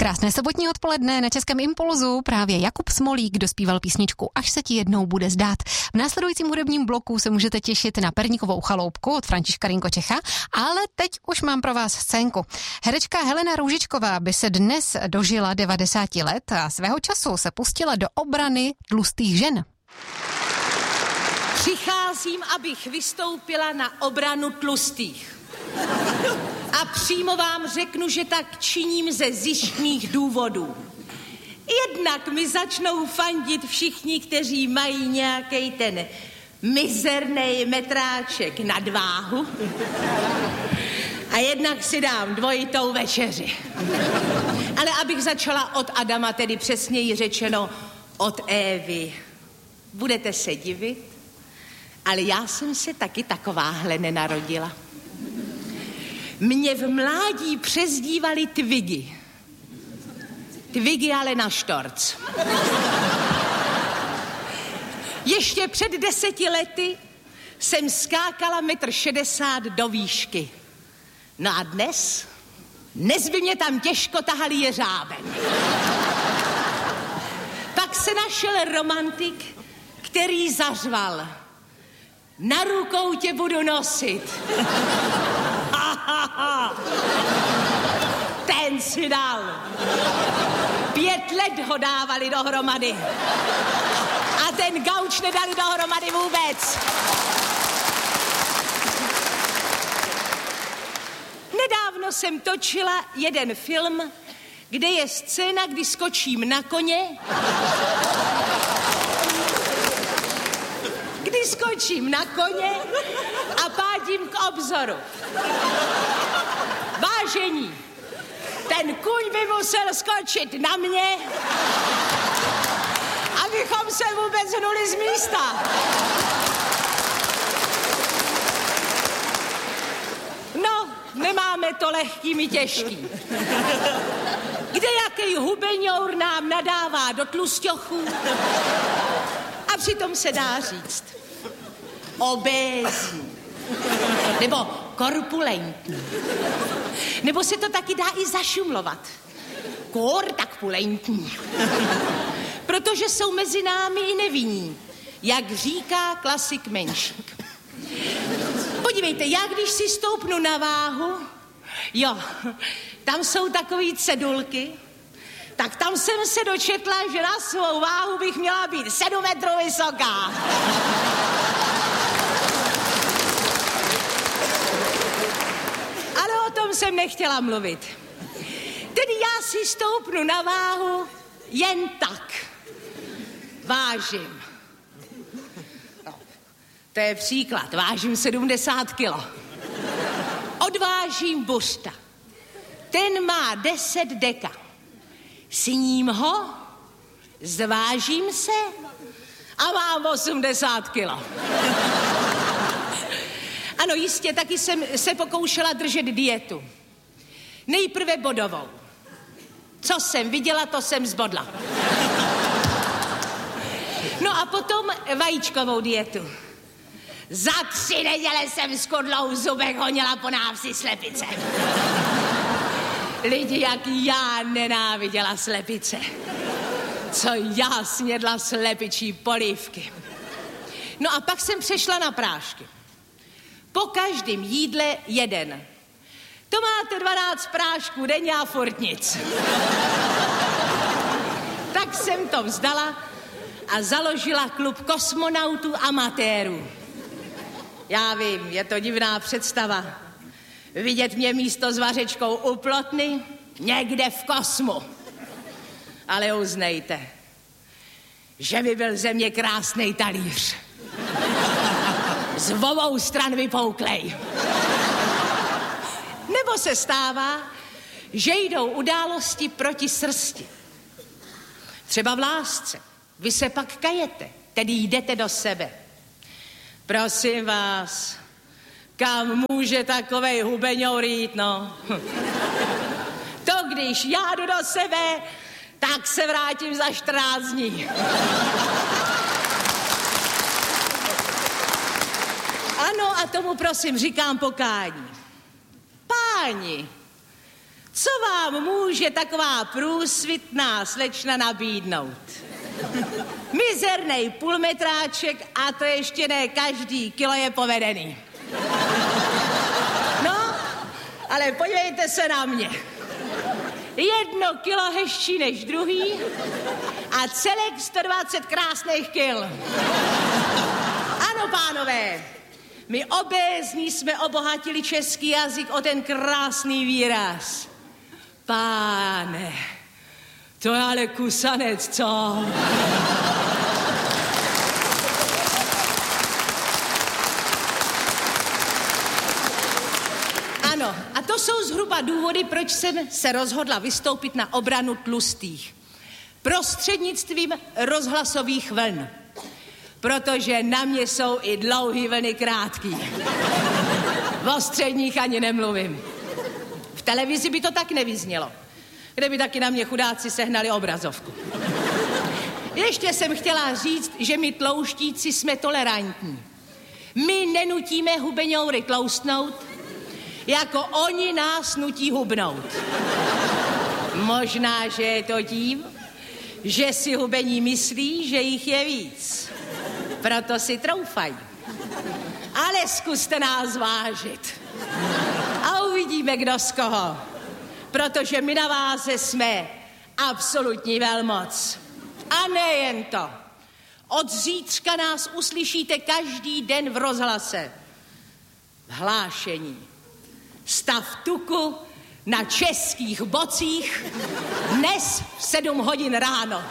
Krásné sobotní odpoledne na Českém Impulzu. Právě Jakub Smolík dospíval písničku Až se ti jednou bude zdát. V následujícím hudebním bloku se můžete těšit na Perníkovou chaloupku od Františka Rinkočecha, ale teď už mám pro vás scénku. Herečka Helena Růžičková by se dnes dožila 90 let a svého času se pustila do obrany tlustých žen. Přicházím, abych vystoupila na obranu tlustých. A přímo vám řeknu, že tak činím ze zištných důvodů. Jednak mi začnou fandit všichni, kteří mají nějaký ten mizernej metráček nadváhu. A jednak si dám dvojitou večeři. Ale abych začala od Adama, tedy přesněji řečeno od Évy. Budete se divit, ale já jsem se taky takováhle nenarodila. Mě v mládí přezdívali Twiggy. Twiggy ale na štorc. Ještě před 10 lety jsem skákala 1,60 m do výšky. No a dnes by mě tam těžko tahali jeřábem. Pak se našel romantik, který zařval: na rukou tě budu nosit. Ten si dal. 5 let ho dávali dohromady. A ten gauč nedali dohromady vůbec. Nedávno jsem točila jeden film, kde je scéna, kdy skočím na koně. Kdy skočím na koně a pádím k obzoru. Vážení, ten kůň by musel skočit na mě, abychom se vůbec hnuli z místa. No, nemáme to lehký, my těžký. Kdejaký hubeňour nám nadává do tlusťochů a přitom se dá říct obézní nebo korpulentní. Nebo se to taky dá i zašumlovat. Kor tak pulentní. Protože jsou mezi námi i nevinní, jak říká klasik Menšík. Podívejte, já když si stoupnu na váhu, jo, tam jsou takový cedulky, tak tam jsem se dočetla, že na svou váhu bych měla být 7 metrů vysoká. Ale o tom jsem nechtěla mluvit. Tedy já si stoupnu na váhu jen tak. Vážím. No, to je příklad. Vážím 70 kilo. Odvážím buřta. Ten má 10 deka. Sním ho, zvážím se a mám 80 kilo. Ano, jistě, taky jsem se pokoušela držet dietu. Nejprve bodovou. Co jsem viděla, to jsem zbodla. No a potom vajíčkovou dietu. Za 3 neděle jsem s kodlou zubek honila po návsi slepice. Lidi, jak já nenáviděla slepice. Co já snědla slepičí polívky. No a pak jsem přešla na prášky. Po každém jídle jeden. To máte 12 prášků denně a furt nic. Tak jsem to vzdala a založila klub kosmonautů amatérů. Já vím, je to divná představa. Vidět mě místo s vařečkou u plotny někde v kosmu. Ale uznejte, že by byl ze mě krásnej talíř. Z obou stran vypouklej. Nebo se stává, že jdou události proti srsti. Třeba v lásce. Vy se pak kajete, tedy jdete do sebe. Prosím vás, kam může takovej hubeňour jít, no? To, když já jdu do sebe, tak se vrátím za 14 dní. Ano, a tomu prosím říkám pokání. Páni, Co vám může taková průsvitná slečna nabídnout? Mizernej půlmetráček a to ještě ne každý kilo je povedený. No, ale podívejte se na mě. 1 kilo hezčí než druhý a celek 120 krásných kil. Ano, pánové, my obézní jsme obohatili český jazyk o ten krásný výraz. Páne, to je ale kusanec, co? Ano, a to jsou zhruba důvody, proč jsem se rozhodla vystoupit na obranu tlustých. Prostřednictvím rozhlasových vln. Protože na mě jsou i dlouhý vlny krátký. O středních ani nemluvím. V televizi by to tak nevyznělo, kde by taky na mě chudáci sehnali obrazovku. Ještě jsem chtěla říct, že my tlouštíci jsme tolerantní. My nenutíme hubeňoury tloustnout, jako oni nás nutí hubnout. Možná, že je to tím, že si hubení myslí, že jich je víc. Proto si troufají. Ale zkuste nás vážit. A uvidíme, kdo z koho. Protože my na váze jsme absolutní velmoc. A nejen to. Od zítřka nás uslyšíte každý den v rozhlase. Hlášení. Stav tuku na českých bocích dnes v 7 hodin ráno.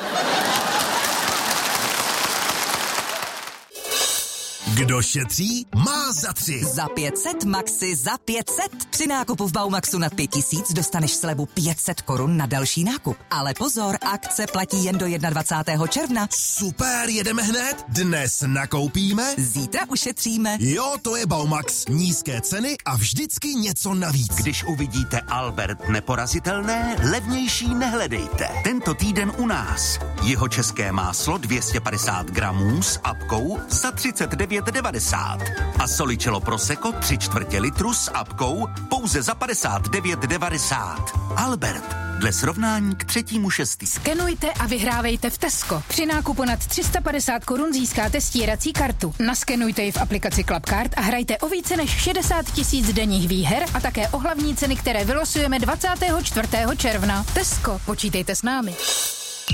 Kdo šetří, má za 3. Za 500 Maxi za 500. Při nákupu v Baumaxu nad 5000 dostaneš slevu 500 korun na další nákup. Ale pozor, akce platí jen do 21. června. Super, jedeme hned? Dnes nakoupíme? Zítra ušetříme. Jo, to je Baumax. Nízké ceny a vždycky něco navíc. Když uvidíte Albert neporazitelné, levnější nehledejte. Tento týden u nás. Jeho české máslo 250 gramů s apkou za 39,90. A Solicello Prosecco 3/4 litru s apkou pouze za 59,90. Albert, dle srovnání k 3.6. Skenujte a vyhrávejte v Tesco. Při nákupu nad 350 korun získáte stírací kartu. Naskenujte ji v aplikaci Clubcard a hrajte o více než 60 000 denních výher a také o hlavní ceny, které vylosujeme 24. června. Tesco, počítejte s námi.